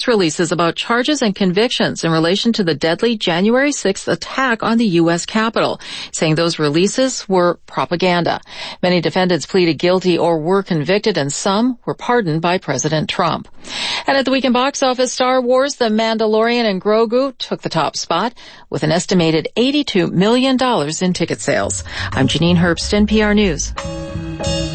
releases about charges and convictions in relation to the deadly January 6th attack on the U.S. Capitol, saying those releases were propaganda. Many defendants pleaded guilty or were convicted, and some were pardoned by President Trump. And at the weekend box office, Star Wars, The Mandalorian, and Grogu took the top spot with an estimated $82 million in ticket sales. I'm Janine Herbst, NPR News.